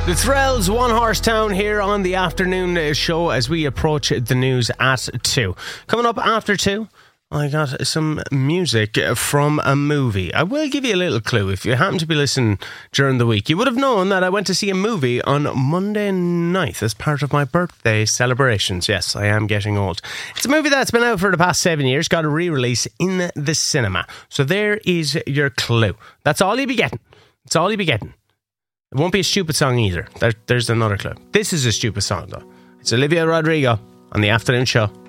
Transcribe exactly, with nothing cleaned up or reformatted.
The Thrells, One Horse Town here on the afternoon show as we approach the news at two. Coming up after two, I got some music from a movie. I will give you a little clue. If you happen to be listening during the week, you would have known that I went to see a movie on Monday night as part of my birthday celebrations. Yes, I am getting old. It's a movie that's been out for the past seven years, got a re-release in the cinema. So there is your clue. That's all you'll be getting. That's all you'll be getting. It won't be a stupid song either. There, there's another clue. This is a stupid song though. It's Olivia Rodrigo on the afternoon show.